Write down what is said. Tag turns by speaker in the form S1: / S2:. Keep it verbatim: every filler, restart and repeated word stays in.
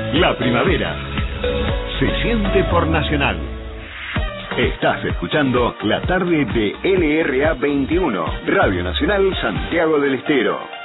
S1: La primavera se siente por Nacional. Estás escuchando la tarde de L R A veintiuno, Radio Nacional Santiago del Estero.